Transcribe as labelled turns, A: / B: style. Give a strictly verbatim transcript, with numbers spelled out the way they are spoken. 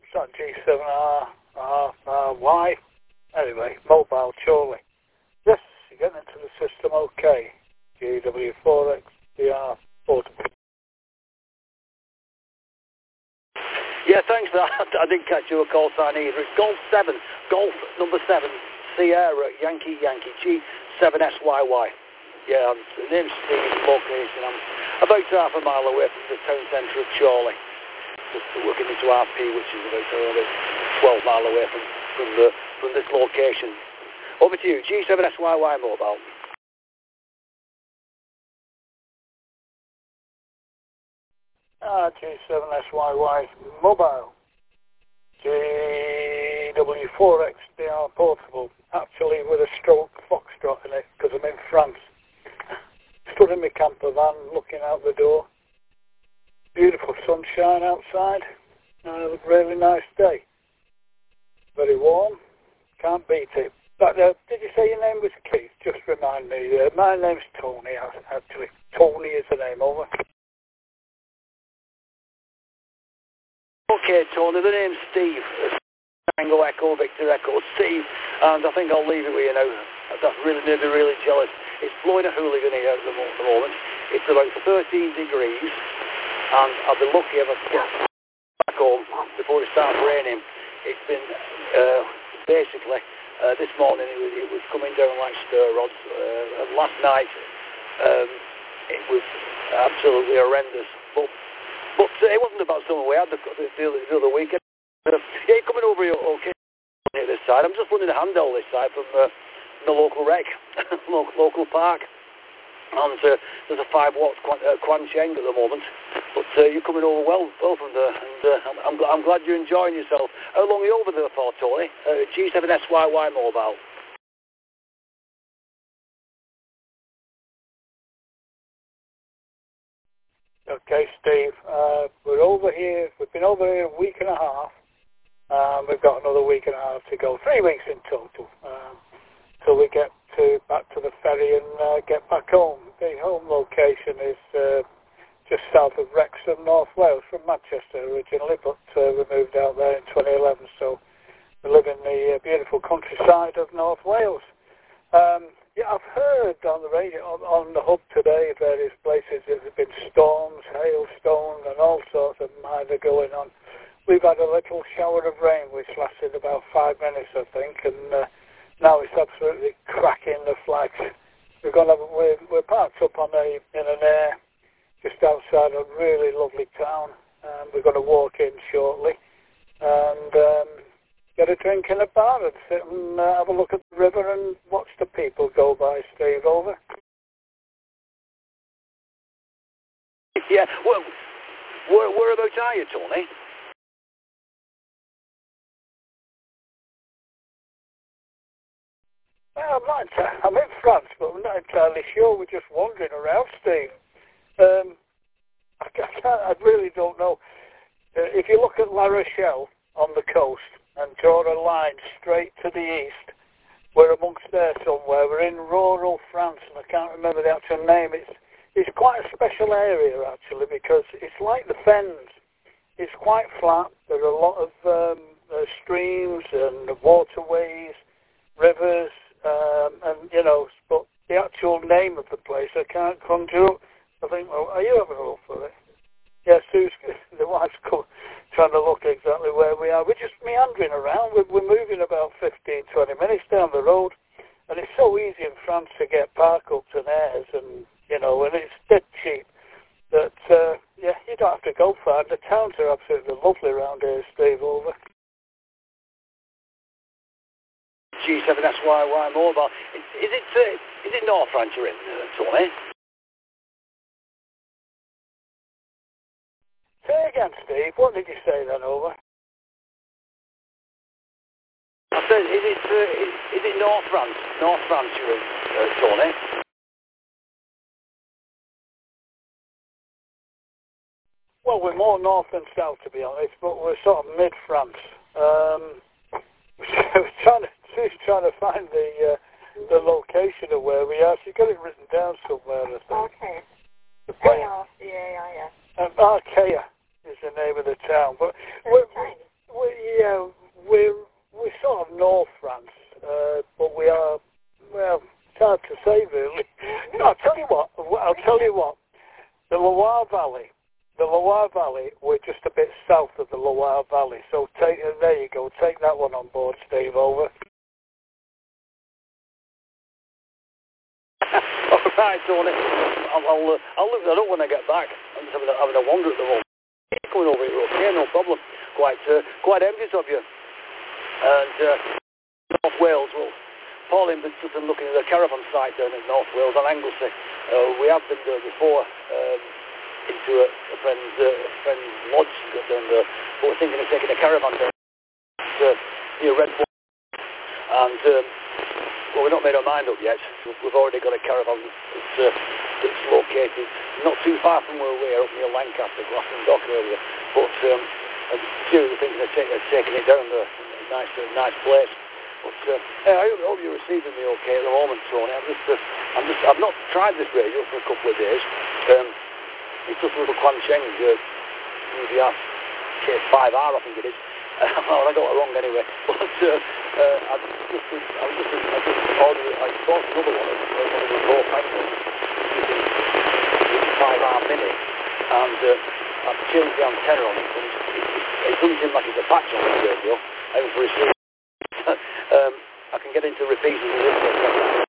A: It's not G seven R, R, R, Y. Anyway, mobile, surely. Yes, you're getting into the system okay. G W four X D R portable.
B: Yeah, thanks for that. I didn't catch your call sign either. It's Golf seven, Golf number seven, Sierra, Yankee, Yankee, G seven S Y Y. Yeah, I'm, the name's Steve, location. I'm about half a mile away from the town centre of Chorley. Just looking into R P, which is about uh, twelve mile away from, from, the, from this location. Over to you, G seven S Y Y mobile.
A: Ah, G seven S Y Y mobile. G W four X D R portable. Actually with a stroke foxtrot in it, because I'm in France. Stood in my camper van, looking out the door. Beautiful sunshine outside. Uh, really nice day. Very warm. Can't beat it. But uh, did you say your name was Keith? Just remind me. Uh, my name's Tony, actually. Tony is the name, over.
B: Okay, Tony, the name's Steve. Tango Echo, Victor Echo, Steve. And I think I'll leave it with you now. That really made me really jealous. It's blowing a hooligan here at the moment. It's about thirteen degrees. And I'll be lucky if I can get back home before it starts raining. It's been, uh, basically, uh, this morning it was, it was coming down like stir rods. Uh, and last night, um, it was absolutely horrendous. But but uh, it wasn't about summer we had the, the, the other weekend. Uh, yeah, you're coming over here okay this side. I'm just running a handle this side from uh, the local rec, local, local park. And uh, there's a five watt Quan, uh, Quan Cheng at the moment. But uh, you're coming over well, well from there. And uh, I'm, I'm, I'm glad you're enjoying yourself. How long are you over there for, Tony? Uh, G seven S Y Y mobile.
A: Okay, Steve. Uh, we're over here. We've been over here a week and a half. Um, we've got another week and a half to go. Three weeks in total. Um, till we get to back to the ferry and uh, get back home. The home location is uh, just south of Wrexham, North Wales, from Manchester originally, but uh, we moved out there in twenty eleven. So we live in the uh, beautiful countryside of North Wales. Um, yeah, I've heard on the radio, on, on the hub today, various places there have been storms, hailstones, and all sorts of minor going on. We've had a little shower of rain, which lasted about five minutes, I think, and uh, now it's absolutely cracking the flags. We're going to have, we're, we're parked up on a in an air just outside a really lovely town. Um, we're going to walk in shortly and um, get a drink in a bar and sit and uh, have a look at the river and watch the people go by. Steve, over.
B: Yeah, well, where, whereabouts are you, Tony?
A: Well, I'm not entirely, I'm in France, but I'm not entirely sure. We're just wandering around, Steve. Um, I, I, can't, I really don't know. Uh, if you look at La Rochelle on the coast and draw a line straight to the east, we're amongst there somewhere. We're in rural France, and I can't remember the actual name. It's it's quite a special area, actually, because it's like the Fens. It's quite flat. There are a lot of um, uh, streams and waterways, rivers, um, and, you know, but the actual name of the place I can't conjure up. I think, well, are you having a look for it? Yeah, Sue's, the wife's co- trying to look exactly where we are. We're just meandering around. We're, we're moving about fifteen, twenty minutes down the road, and it's so easy in France to get park-ups and airs, and, you know, and it's dead cheap. That, uh, yeah, you don't have to go far. The towns are absolutely lovely around here, Steve, over.
B: G seven S Y Y mobile. Is, is it uh, is it North France you're in, uh, Tony?
A: Say again, Steve. What did you say then, over?
B: I said, is it uh, is, is it North France? North France you're in, uh, Tony?
A: Well, we're more north than south, to be honest, but we're sort of mid-France. Um, we're trying to, she's trying to find the uh, the location of where we are. She's got it written down somewhere, I think.
C: Okay.
A: A
C: R C A I S.
A: Um, Archaea is the name of the town. But we're, we're, yeah, we're we're sort of North France, uh, but we are, well, it's hard to say really. I'll tell you what. I'll tell you what. The Loire Valley, the Loire Valley. We're just a bit south of the Loire Valley. So take there you go. Take that one on board, Steve. Over.
B: All right, Tony. I'll I'll, uh, I'll look that up when I get back. I'm just having a, having a wander at the moment. Coming over here, okay, no problem. Quite uh, quite envious of you. And uh, North Wales, well, Pauline been sort of looking at the caravan site down in North Wales on Anglesey. Uh, we have been there before, um, into a, a friend's uh, a friend's lodge down there. But we're thinking of taking a caravan down to uh, near Redbourne. And um, well, we've not made our mind up yet. We've already got a caravan that's, uh, that's located not too far from where we are, up near Lancaster, Glaston Dock area. But um, I'm seriously thinking of, take, of taking it down there. Nice, uh, nice place. But uh, yeah, I hope, I hope you're receiving me okay at the moment, Tony. I'm just, uh, I'm just, I've not tried this radio for a couple of days. Um, it's just a little Quan Cheng uh, U V R K five R, I think it is. Uh, well, I got it wrong anyway. But uh, uh, I just, I was just, I just ordered, I bought another one, one of the low angles using the five R Mini, and uh, I've changed the antenna on it. And it, it, it doesn't seem like it's a patch on the radio. I was receiving. um, I can get into repeaters with this.